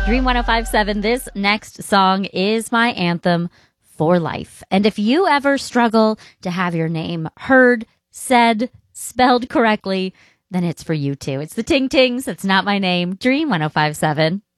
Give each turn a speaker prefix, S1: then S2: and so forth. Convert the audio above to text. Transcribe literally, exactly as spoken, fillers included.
S1: Dream one oh five point seven, this next song is my anthem for life. And if you ever struggle to have your name heard, said, spelled correctly, then it's for you too. It's the Ting Tings. It's Not My Name. Dream one oh five point seven.